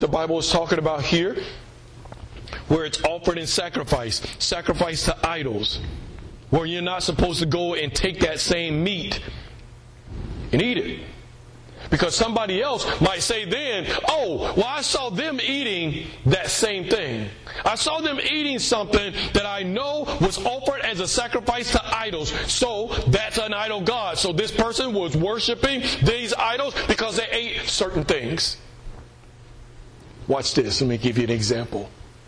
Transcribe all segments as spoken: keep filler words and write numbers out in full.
the Bible is talking about here, where it's offered in sacrifice, sacrifice to idols, where you're not supposed to go and take that same meat and eat it. Because somebody else might say then, oh, well, I saw them eating that same thing. I saw them eating something that I know was offered as a sacrifice to idols. So that's an idol god. So this person was worshiping these idols because they ate certain things. Watch this. Let me give you an example.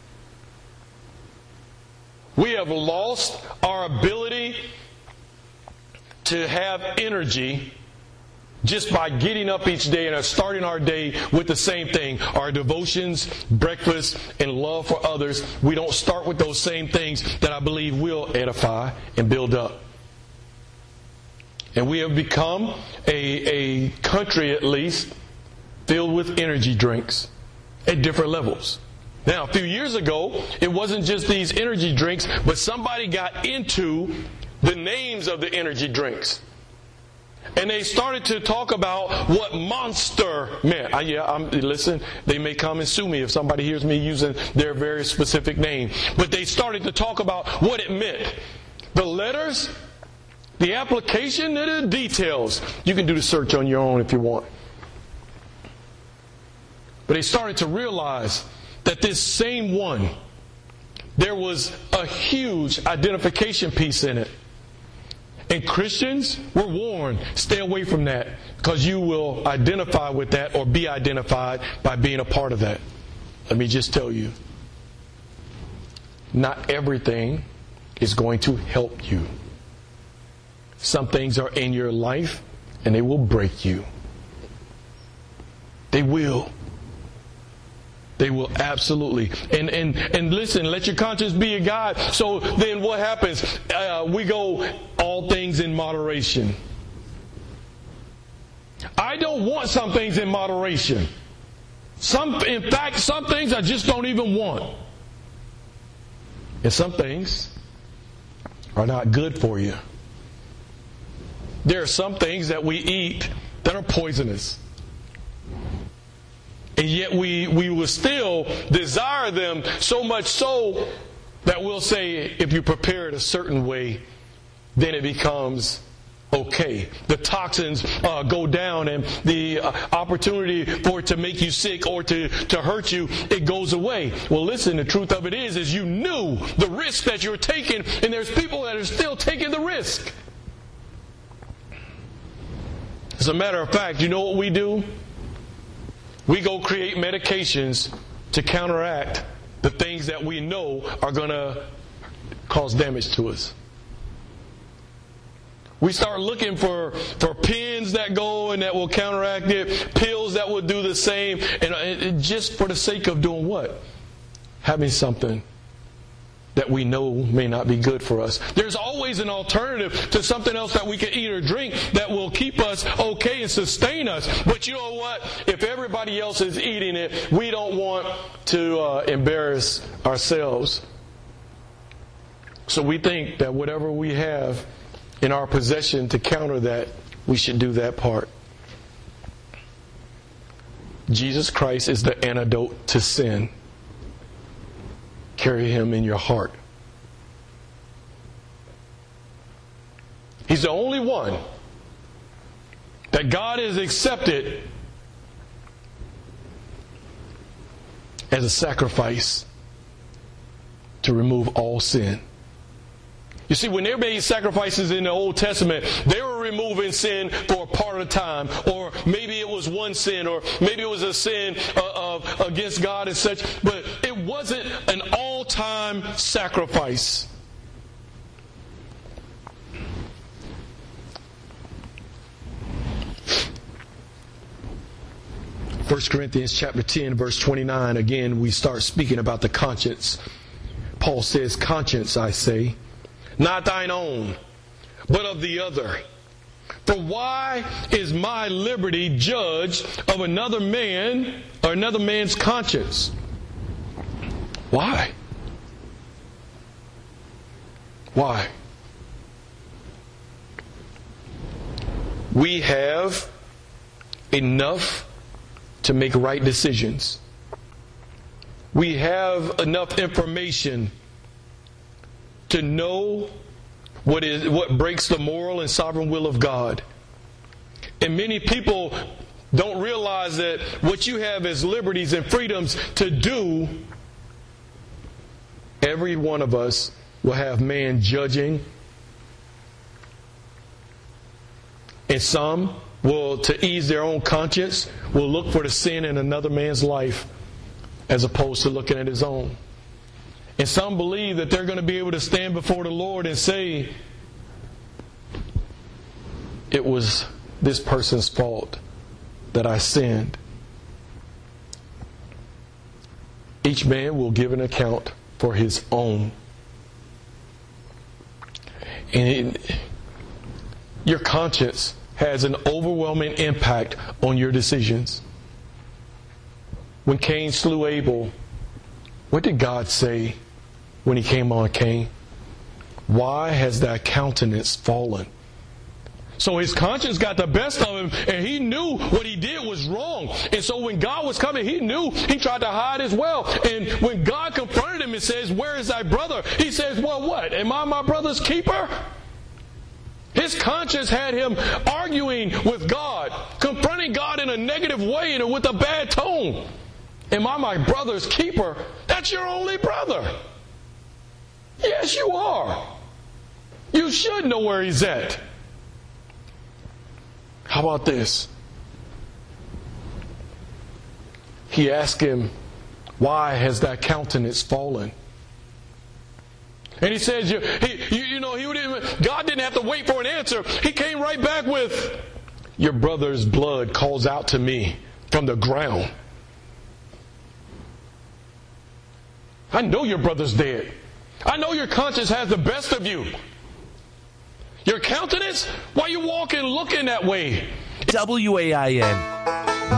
We have lost our ability to have energy just by getting up each day and starting our day with the same thing. Our devotions, breakfast, and love for others. We don't start with those same things that I believe will edify and build up. And we have become a, a country, at least, filled with energy drinks at different levels. Now, a few years ago, it wasn't just these energy drinks, but somebody got into the names of the energy drinks. And they started to talk about what Monster meant. I, yeah, I'm, listen, they may come and sue me if somebody hears me using their very specific name. But they started to talk about what it meant. The letters, the application, and the details. You can do the search on your own if you want. But they started to realize that this same one, there was a huge identification piece in it. And Christians were warned, stay away from that, because you will identify with that or be identified by being a part of that. Let me just tell you, not everything is going to help you. Some things are in your life and they will break you. They will. They will absolutely. And and and listen, let your conscience be your guide. So then what happens? Uh, we go all things in moderation. I don't want some things in moderation. Some, in fact, some things I just don't even want. And some things are not good for you. There are some things that we eat that are poisonous. And yet we, we will still desire them so much so that we'll say if you prepare it a certain way, then it becomes okay. The toxins uh, go down and the uh, opportunity for it to make you sick or to, to hurt you, it goes away. Well, listen, the truth of it is, is you knew the risk that you're taking, and there's people that are still taking the risk. As a matter of fact, you know what we do? We go create medications to counteract the things that we know are going to cause damage to us. We start looking for, for pins that go and that will counteract it, pills that will do the same, and, and just for the sake of doing what? Having something that we know may not be good for us. There's always an alternative to something else that we can eat or drink that will keep us okay and sustain us. But you know what? If everybody else is eating it, we don't want to uh, embarrass ourselves. So we think that whatever we have in our possession to counter that, we should do that part. Jesus Christ is the antidote to sin. Carry Him in your heart. He's the only one that God has accepted as a sacrifice to remove all sin. You see, when they made sacrifices in the Old Testament, they were removing sin for a part of the time. Or maybe it was one sin, or maybe it was a sin uh, of, against God and such. But it wasn't an all-time sacrifice. First Corinthians chapter ten, verse twenty-nine. Again, we start speaking about the conscience. Paul says, conscience, I say, not thine own, but of the other. For why is my liberty judged of another man or another man's conscience? Why? Why? We have enough to make right decisions. we have enough information to know what is what breaks the moral and sovereign will of God. And many people don't realize that what you have as liberties and freedoms to do, every one of us will have man judging. And some will, to ease their own conscience, will look for the sin in another man's life as opposed to looking at his own. And some believe that they're going to be able to stand before the Lord and say, it was this person's fault that I sinned. Each man will give an account for his own. And it, your conscience has an overwhelming impact on your decisions. When Cain slew Abel, what did God say when he came on Cain? Why has thy countenance fallen? So his conscience got the best of him, and he knew what he did was wrong. And so when God was coming, he knew he tried to hide as well. And when God confronted him and says, where is thy brother? He says, well, what? Am I my brother's keeper? His conscience had him arguing with God, confronting God in a negative way and with a bad tone. Am I my brother's keeper? That's your only brother. Yes, you are. You should know where he's at. How about this? He asked him, why has thy countenance fallen? And he says, you, he, you, you know, he didn't, God didn't have to wait for an answer. He came right back with, your brother's blood calls out to me from the ground. I know your brother's dead. I know your conscience has the best of you. Your countenance? Why you walking looking that way? W A I N